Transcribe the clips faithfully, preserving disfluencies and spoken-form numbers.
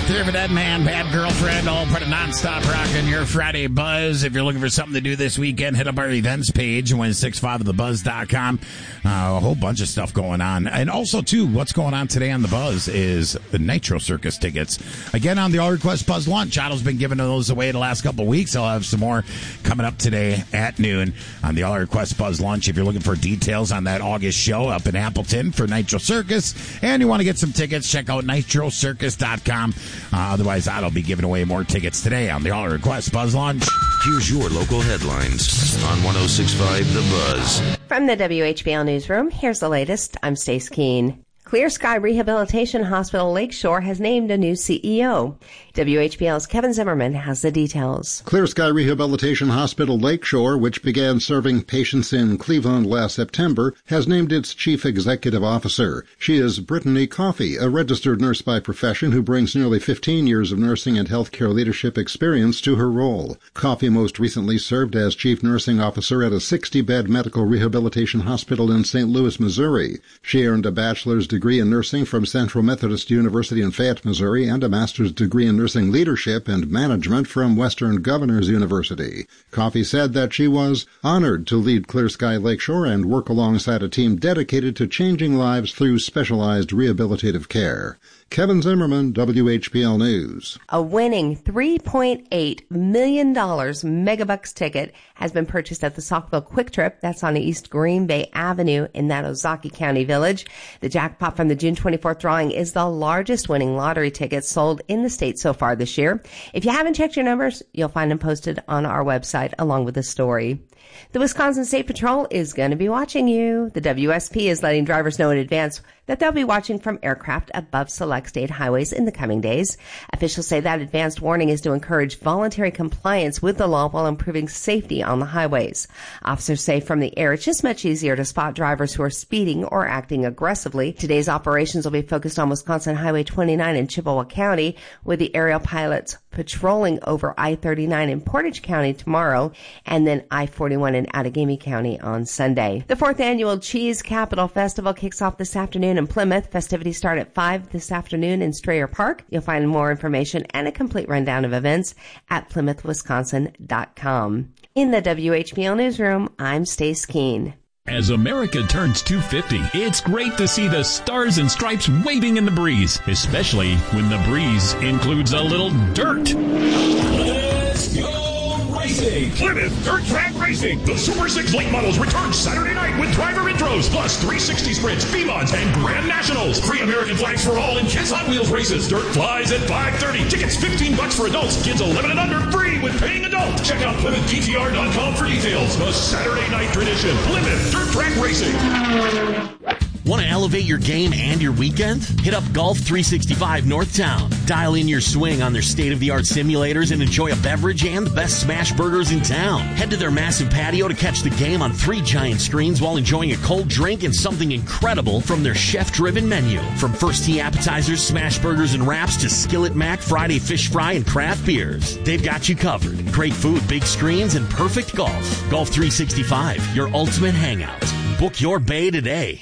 There for Dead Man, Bad Girlfriend, all part of nonstop rock in your Friday buzz. If you're looking for something to do this weekend, hit up our events page, win six five of the buzz dot com. Uh, a whole bunch of stuff going on. And also, too, what's going on today on the Buzz is the Nitro Circus tickets. Again, on the All Request Buzz Lunch. Otto's been giving those away the last couple of weeks. I'll have some more coming up today at noon on the All Request Buzz Lunch. If you're looking for details on that August show up in Appleton for Nitro Circus and you want to get some tickets, check out nitro circus dot com. Uh, otherwise, I'll be giving away more tickets today on the All Request Buzz Lunch. Here's your local headlines on one oh six point five The Buzz. From the W H B L Newsroom, here's the latest. I'm Stace Keene. Clear Sky Rehabilitation Hospital Lakeshore has named a new C E O. W H B L's Kevin Zimmerman has the details. Clear Sky Rehabilitation Hospital Lakeshore, which began serving patients in Cleveland last September, has named its chief executive officer. She is Brittany Coffey, a registered nurse by profession who brings nearly fifteen years of nursing and healthcare leadership experience to her role. Coffey most recently served as chief nursing officer at a sixty-bed medical rehabilitation hospital in Saint Louis, Missouri. She earned a bachelor's degree in nursing from Central Methodist University in Fayette, Missouri, and a master's degree in nursing leadership and management from Western Governors University. Coffey said that she was honored to lead Clear Sky Lakeshore and work alongside a team dedicated to changing lives through specialized rehabilitative care. Kevin Zimmerman, W H B L News. A winning three point eight million dollars Megabucks ticket has been purchased at the Saukville Quick Trip. That's on East Green Bay Avenue in that Ozaukee County village. The jackpot from the June twenty-fourth drawing is the largest winning lottery ticket sold in the state so far this year. If you haven't checked your numbers, you'll find them posted on our website along with the story. The Wisconsin State Patrol is going to be watching you. The W S P is letting drivers know in advance that they'll be watching from aircraft above select state highways in the coming days. Officials say that advanced warning is to encourage voluntary compliance with the law while improving safety on the highways. Officers say from the air it's just much easier to spot drivers who are speeding or acting aggressively. Today's operations will be focused on Wisconsin Highway twenty-nine in Chippewa County, with the aerial pilots patrolling over I thirty-nine in Portage County tomorrow, and then I forty-one in Outagamie County on Sunday. The fourth annual Cheese Capital Festival kicks off this afternoon in Plymouth. Festivities start at five this afternoon in Strayer Park. You'll find more information and a complete rundown of events at plymouth wisconsin dot com. In the W H B L Newsroom, I'm Stace Keene. As America turns two fifty, it's great to see the stars and stripes waving in the breeze, especially when the breeze includes a little dirt. Let's go racing! Plymouth Dirt Track Racing! The Super six late models return Saturday night with driver intros, plus three sixty sprints, B-Mods, and Grand Nationals. Free American flags for all in Kids Hot Wheels races. Dirt flies at five thirty. Tickets fifteen bucks for adults. Kids eleven and under free with paying adult. Check out Plymouth G T R dot com for details. The Saturday night tradition. Plymouth Dirt Track Racing. Want to elevate your game and your weekend? Hit up Golf three sixty-five Northtown. Dial in your swing on their state-of-the-art simulators and enjoy a beverage and the best smash burgers in town. Head to their massive patio to catch the game on three giant screens while enjoying a cold drink and something incredible from their chef-driven menu. From first tee appetizers, smash burgers and wraps to skillet mac, Friday fish fry, and craft beers. They've got you covered. Great food, big screens, and perfect golf. Golf three sixty-five, your ultimate hangout. Book your bay today.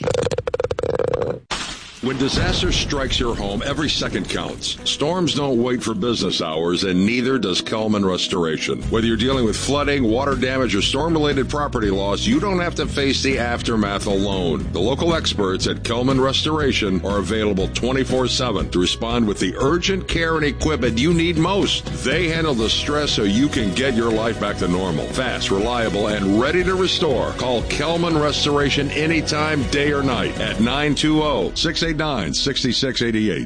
When disaster strikes your home, every second counts. Storms don't wait for business hours, and neither does Kelman Restoration. Whether you're dealing with flooding, water damage, or storm-related property loss, you don't have to face the aftermath alone. The local experts at Kelman Restoration are available twenty-four seven to respond with the urgent care and equipment you need most. They handle the stress so you can get your life back to normal. Fast, reliable, and ready to restore. Call Kelman Restoration anytime, day or night, at nine two zero, six eight nine, six six eight eight.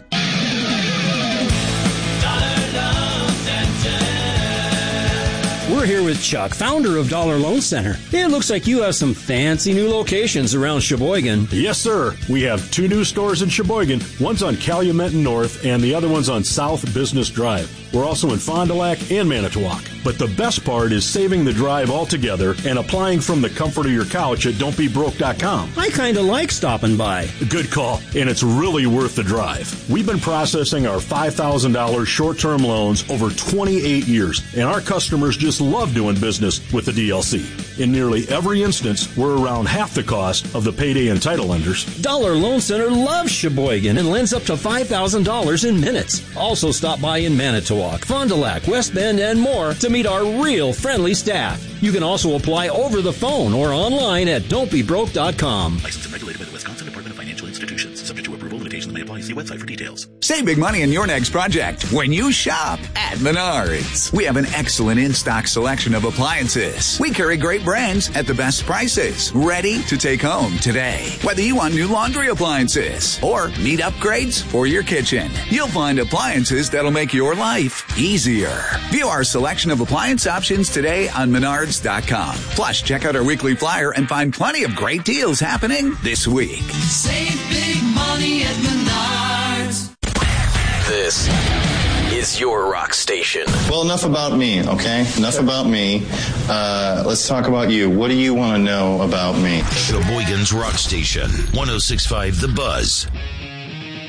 We're here with Chuck, founder of Dollar Loan Center. It looks like you have some fancy new locations around Sheboygan. Yes, sir. We have two new stores in Sheboygan. One's on Calumet North, and the other one's on South Business Drive. We're also in Fond du Lac and Manitowoc. But the best part is saving the drive altogether and applying from the comfort of your couch at don't be broke dot com. I kind of like stopping by. Good call, and it's really worth the drive. We've been processing our five thousand dollars short-term loans over twenty-eight years, and our customers just love doing business with the D L C. In nearly every instance, we're around half the cost of the payday and title lenders. Dollar Loan Center loves Sheboygan and lends up to five thousand dollars in minutes. Also stop by in Manitowoc, Fond du Lac, West Bend, and more to meet our real friendly staff. You can also apply over the phone or online at don't be broke dot com. Licensed and regulated by the Wisconsin Department of Financial Institutions. Subject to approval, limitations may apply. See website for details. Save big money on your next project when you shop at Menards. We have an excellent in-stock selection of appliances. We carry great brands at the best prices, ready to take home today. Whether you want new laundry appliances or need upgrades for your kitchen, you'll find appliances that'll make your life easier. View our selection of appliance options today on Menards dot com. Plus, check out our weekly flyer and find plenty of great deals happening this week. Save big money at Menards. This is your rock station. Well, enough about me, okay? Enough about me. Uh, let's talk about you. What do you want to know about me? Sheboygan's Rock Station, one oh six point five The Buzz.